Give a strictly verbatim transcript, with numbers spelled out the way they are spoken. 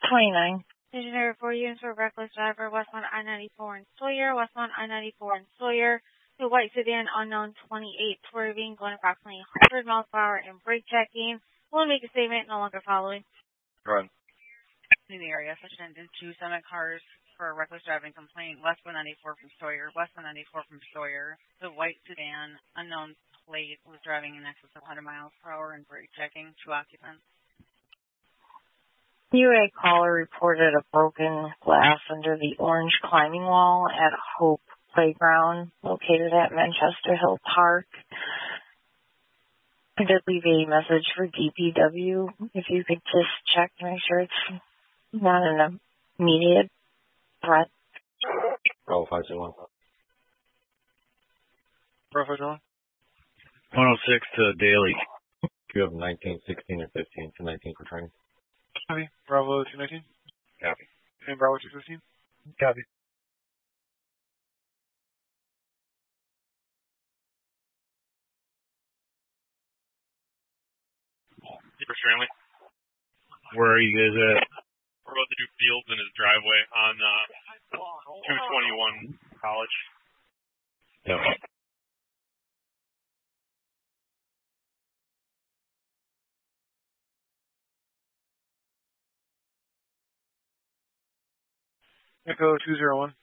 twenty-nine. Visionary for units for reckless driver, Westbound I ninety-four in Sawyer, Westbound I ninety-four in Sawyer, to white sedan, unknown twenty-eight, swerving, going approximately one hundred miles per hour and brake checking. Will make a statement, no longer following. Run. In the area, such an two Summit cars for a reckless driving complaint, Westbound ninety-four from Sawyer, Westbound ninety-four from Sawyer, the white sedan, unknown plate, was driving in excess of one hundred miles per hour and brake checking, two occupants. U A caller reported a broken glass under the orange climbing wall at Hope Playground, located at Manchester Hill Park. I did leave a message for D P W. If you could just check to make sure it's not an immediate threat. Bravo five two one. Bravo five two one. one oh six to Daly. You have nineteen, sixteen, and fifteen. to nineteen for training. Copy. Bravo two nineteen. Copy. And Bravo two fifteen. Copy. Zebra Stranley. Where are you guys at? We're about to do fields in his driveway on uh, two twenty-one College. Yep. Echo two zero one.